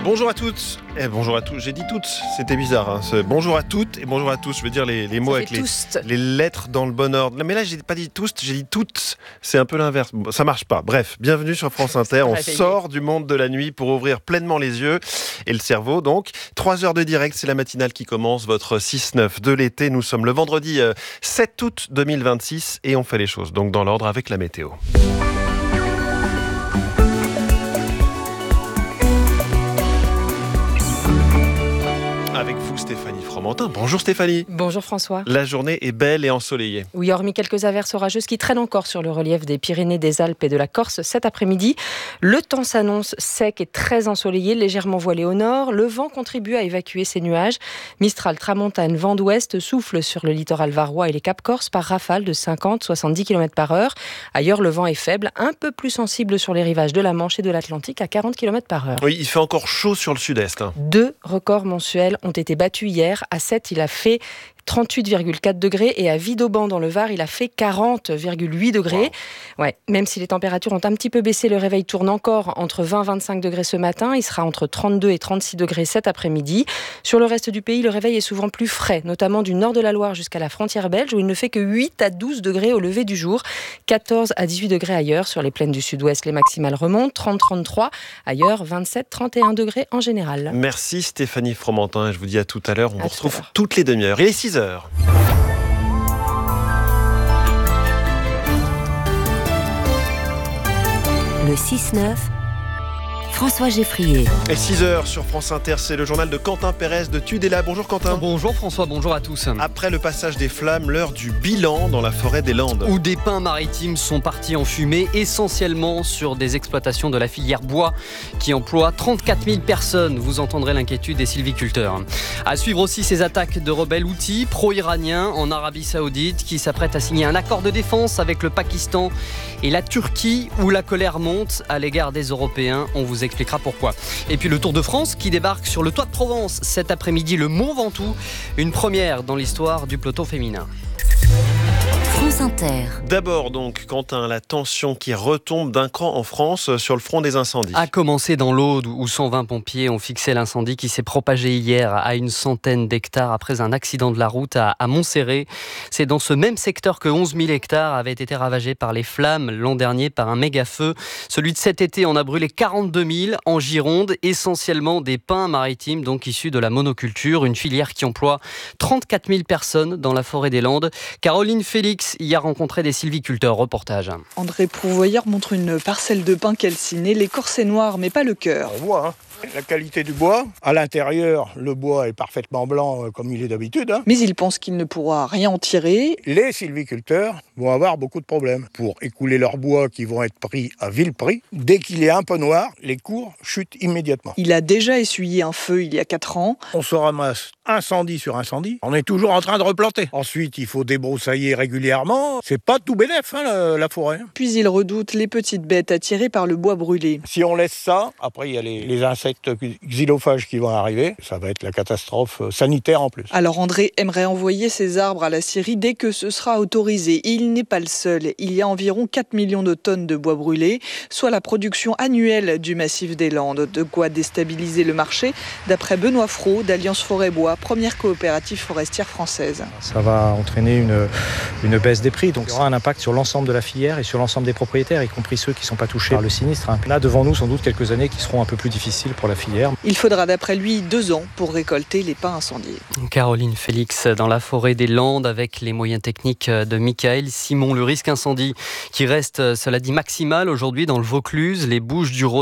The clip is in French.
Bonjour à toutes et bonjour à tous. J'ai dit toutes, c'était bizarre. Hein. Bonjour à toutes et bonjour à tous. Je veux dire les mots avec les lettres dans le bon ordre. Mais là, j'ai pas dit tous, j'ai dit toutes. C'est un peu l'inverse. Bon, ça marche pas. Bref, bienvenue sur France Inter. On sort du monde de la nuit pour ouvrir pleinement les yeux et le cerveau. Donc, 3 heures de direct, c'est la matinale qui commence. Votre 6-9 de l'été. Nous sommes le vendredi 7 août 2026 et on fait les choses donc dans l'ordre avec la météo. Avec vous, Stéphanie Fromentin. Bonjour Stéphanie. Bonjour François. La journée est belle et ensoleillée. Oui, hormis quelques averses orageuses qui traînent encore sur le relief des Pyrénées, des Alpes et de la Corse cet après-midi. Le temps s'annonce sec et très ensoleillé, légèrement voilé au nord. Le vent contribue à évacuer ces nuages. Mistral, tramontane, vent d'ouest souffle sur le littoral varois et les Cap Corse par rafales de 50-70 km/h. Ailleurs, le vent est faible, un peu plus sensible sur les rivages de la Manche et de l'Atlantique à 40 km/h. Oui, il fait encore chaud sur le sud-est. 2 records mensuels ont été battus hier. À 7, il a fait 38,4 degrés et à Vidauban dans le Var, il a fait 40,8 degrés. Wow. Ouais, même si les températures ont un petit peu baissé, le réveil tourne encore entre 20 et 25 degrés ce matin. Il sera entre 32 et 36 degrés cet après-midi. Sur le reste du pays, le réveil est souvent plus frais, notamment du nord de la Loire jusqu'à la frontière belge où il ne fait que 8 à 12 degrés au lever du jour. 14 à 18 degrés ailleurs. Sur les plaines du sud-ouest, les maximales remontent. 30-33. Ailleurs, 27-31 degrés en général. Merci Stéphanie Fromentin. Je vous dis à tout à l'heure. On vous retrouve toutes les demi-heures. Il est 6 heures. Le 6-9, François Geffrier. Et 6 heures sur France Inter, c'est le journal de Quentin Pérez de Tudela. Bonjour Quentin. Bonjour François, bonjour à tous. Après le passage des flammes, l'heure du bilan dans la forêt des Landes. Où des pins maritimes sont partis en fumée, essentiellement sur des exploitations de la filière bois qui emploient 34 000 personnes. Vous entendrez l'inquiétude des sylviculteurs. À suivre aussi ces attaques de rebelles houthis pro-iraniens en Arabie Saoudite qui s'apprêtent à signer un accord de défense avec le Pakistan et la Turquie où la colère monte à l'égard des Européens. On vous expliquera pourquoi. Et puis le Tour de France qui débarque sur le toit de Provence cet après-midi, le Mont Ventoux, une première dans l'histoire du peloton féminin. France Inter. D'abord donc, Quentin, la tension qui retombe d'un cran en France sur le front des incendies. A commencé dans l'Aude où 120 pompiers ont fixé l'incendie qui s'est propagé hier à une centaine d'hectares après un accident de la route à Montserrat. C'est dans ce même secteur que 11 000 hectares avaient été ravagés par les flammes l'an dernier par un méga-feu. Celui de cet été en a brûlé 42 000 en Gironde, essentiellement des pins maritimes donc issus de la monoculture, une filière qui emploie 34 000 personnes dans la forêt des Landes. Caroline Félix y a rencontré des sylviculteurs. Reportage. André Prouvoyeur montre une parcelle de pin calciné. L'écorce est noire, mais pas le cœur. On voit la qualité du bois. À l'intérieur, le bois est parfaitement blanc comme il est d'habitude. Mais il pense qu'il ne pourra rien en tirer. Les sylviculteurs vont avoir beaucoup de problèmes pour écouler leur bois qui vont être pris à vil prix. Dès qu'il est un peu noir, les cours chutent immédiatement. Il a déjà essuyé un feu il y a 4 ans. On se ramasse incendie sur incendie. On est toujours en train de replanter. Ensuite, il faut débroussailler régulièrement. C'est pas tout bénef, la forêt. Puis il redoute les petites bêtes attirées par le bois brûlé. Si on laisse ça, après il y a les insectes xylophages qui vont arriver. Ça va être la catastrophe sanitaire en plus. Alors André aimerait envoyer ses arbres à la scierie dès que ce sera autorisé. Et il n'est pas le seul. Il y a environ 4 millions de tonnes de bois brûlé, soit la production annuelle du massif des Landes. De quoi déstabiliser le marché, d'après Benoît Fraud d'Alliance Forêt Bois, première coopérative forestière française. Ça va entraîner une baisse des prix, donc il y aura un impact sur l'ensemble de la filière et sur l'ensemble des propriétaires, y compris ceux qui ne sont pas touchés par le sinistre. Là, devant nous, sans doute quelques années qui seront un peu plus difficiles pour la filière. Il faudra d'après lui 2 ans pour récolter les pins incendiés. Caroline Félix dans la forêt des Landes avec les moyens techniques de Michael Simon. Le risque incendie qui reste, cela dit, maximal aujourd'hui dans le Vaucluse, les Bouches-du-Rhône